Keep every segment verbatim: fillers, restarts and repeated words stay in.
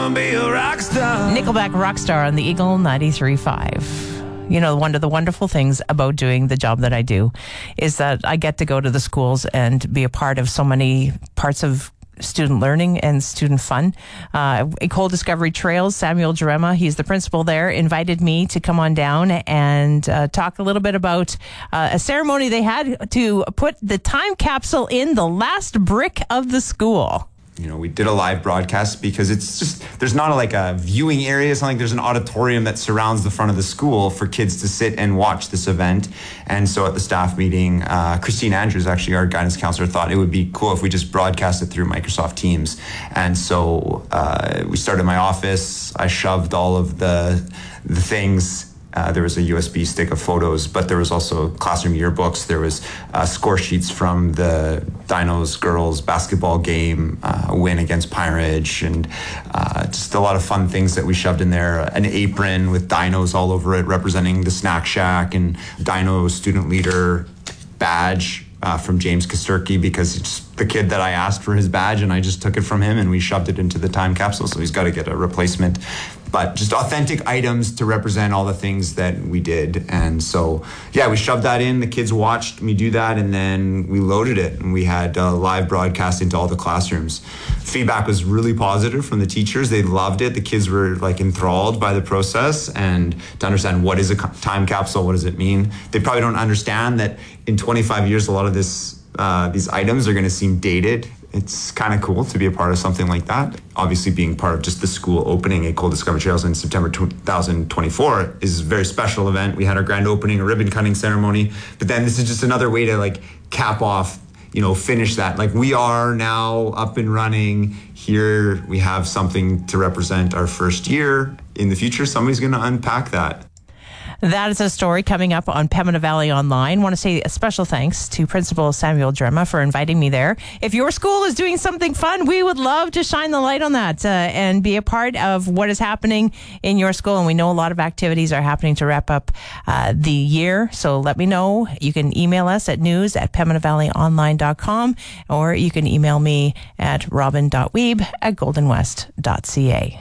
wanna be a rock star. Nickelback Rockstar on the Eagle ninety-three point five. You know, one of the wonderful things about doing the job that I do is that I get to go to the schools and be a part of so many parts of student learning and student fun. Uh, Ecole Discovery Trails, Samuel Jarema, he's the principal there, invited me to come on down and uh, talk a little bit about uh, a ceremony they had to put the time capsule in the last brick of the school. You know, we did a live broadcast because it's just, there's not a, like a viewing area. It's not like there's an auditorium that surrounds the front of the school for kids to sit and watch this event. And so at the staff meeting, uh, Christine Andrews, actually our guidance counselor, thought it would be cool if we just broadcast it through Microsoft Teams. And so uh, we started in my office. I shoved all of the, the things. Uh, there was a U S B stick of photos, but there was also classroom yearbooks. There was uh, score sheets from the Dinos girls basketball game, uh, win against Pine Ridge, and uh, just a lot of fun things that we shoved in there. An apron with Dinos all over it representing the Snack Shack, and Dino student leader badge uh, from James Kosterky, because it's the kid that I asked for his badge and I just took it from him and we shoved it into the time capsule. So he's got to get a replacement. But just authentic items to represent all the things that we did. And so, yeah, we shoved that in. The kids watched me do that, and then we loaded it. And we had a live broadcast into all the classrooms. Feedback was really positive from the teachers. They loved it. The kids were like enthralled by the process and to understand what is a time capsule, what does it mean. They probably don't understand that in twenty-five years, a lot of this, uh, these items are going to seem dated. It's kind of cool to be a part of something like that. Obviously, being part of just the school opening Ecole Discovery Trails in September two thousand twenty-four is a very special event. We had our grand opening, a ribbon cutting ceremony, but then this is just another way to like cap off, you know, finish that. Like, we are now up and running. Here we have something to represent our first year. In the future, somebody's going to unpack that. That is a story coming up on Pembina Valley Online. I want to say a special thanks to Principal Samuel Jarema for inviting me there. If your school is doing something fun, we would love to shine the light on that uh, and be a part of what is happening in your school. And we know a lot of activities are happening to wrap up uh, the year. So let me know. You can email us at news at pembina valley online dot com, or you can email me at robin dot weeb at golden west dot c a.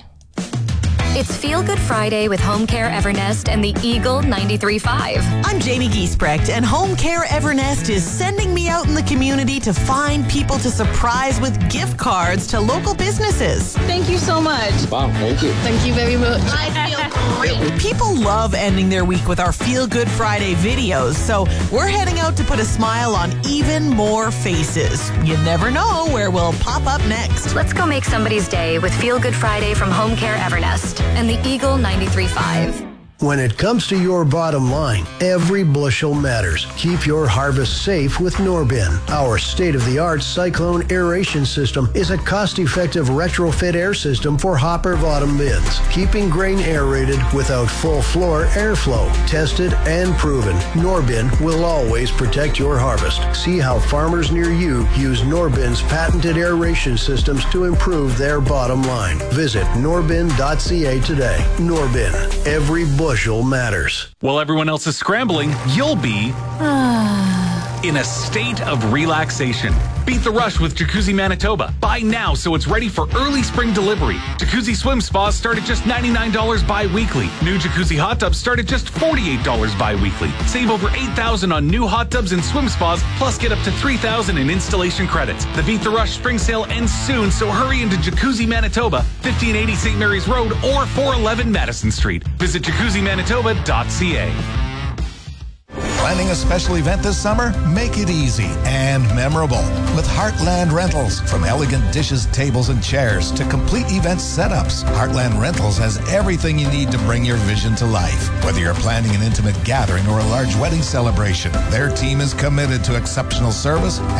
It's Feel Good Friday with Home Care Evernest and the Eagle ninety-three point five. I'm Jamie Giesbrecht, and Home Care Evernest is sending me out in the community to find people to surprise with gift cards to local businesses. Thank you so much. Wow, thank you. Thank you very much. I feel great. People love ending their week with our Feel Good Friday videos, so we're heading out to put a smile on even more faces. You never know where we'll pop up next. Let's go make somebody's day with Feel Good Friday from Home Care Evernest and the Eagle ninety-three point five. When it comes to your bottom line, every bushel matters. Keep your harvest safe with Norbin. Our state-of-the-art cyclone aeration system is a cost-effective retrofit air system for hopper bottom bins, keeping grain aerated without full floor airflow. Tested and proven, Norbin will always protect your harvest. See how farmers near you use Norbin's patented aeration systems to improve their bottom line. Visit norbin dot c a today. Norbin. Every bushel Bushel matters. While everyone else is scrambling, you'll be in a state of relaxation. Beat the rush with Jacuzzi Manitoba. Buy now so it's ready for early spring delivery. Jacuzzi swim spas start at just ninety-nine dollars bi-weekly. New Jacuzzi hot tubs start at just forty-eight dollars bi-weekly. Save over eight thousand dollars on new hot tubs and swim spas, plus get up to three thousand dollars in installation credits. The Beat the Rush spring sale ends soon, so hurry into Jacuzzi Manitoba, fifteen eighty Saint Mary's Road or four eleven Madison Street. Visit jacuzzi manitoba dot c a. Planning a special event this summer? Make it easy and memorable with Heartland Rentals. From elegant dishes, tables, and chairs to complete event setups, Heartland Rentals has everything you need to bring your vision to life. Whether you're planning an intimate gathering or a large wedding celebration, their team is committed to exceptional service